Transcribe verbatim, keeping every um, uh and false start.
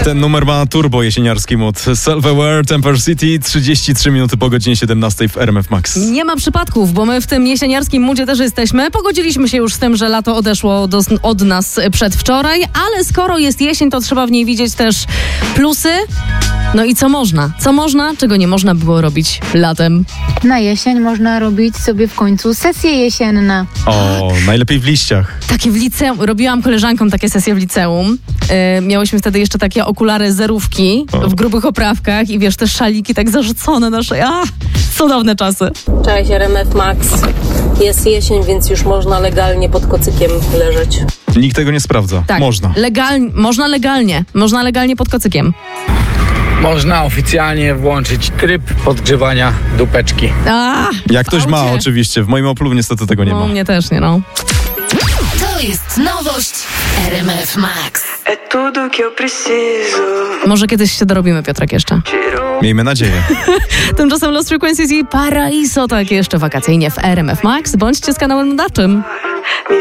Ten numer ma turbo jesieniarski mood. Self-Aware, Temper City, trzydzieści trzy minuty po godzinie siedemnastej w R M F Max. Nie ma przypadków, bo my w tym jesieniarskim moodzie też jesteśmy. Pogodziliśmy się już z tym, że lato odeszło do, od nas przedwczoraj, ale skoro jest jesień, to trzeba w niej widzieć też plusy. No i co można? Co można, czego nie można było robić latem? Na jesień można robić sobie w końcu sesje jesienne. O, najlepiej w liściach. Takie w liceum. Robiłam koleżankom takie sesje w liceum. Yy, miałyśmy wtedy jeszcze takie okulary zerówki O. w grubych oprawkach i wiesz, te szaliki tak zarzucone na szyję. A, cudowne czasy. Cześć, R M F Max. Jest jesień, więc już można legalnie pod kocykiem leżeć. Nikt tego nie sprawdza. Tak, Można. Legal, można legalnie. Można legalnie pod kocykiem. Można oficjalnie włączyć tryb podgrzewania dupeczki. A, Jak ktoś ma, aucie. oczywiście. W moim Oplu niestety tego nie No, ma. mnie też nie, no. To jest nowość R M F Max. É tudo que eu preciso. Może kiedyś się dorobimy, Piotrek, jeszcze. Miejmy nadzieję. Tymczasem Lost Frequencies i Paraiso, tak jeszcze wakacyjnie w R M F Max. Bądźcie z kanałem nadawczym.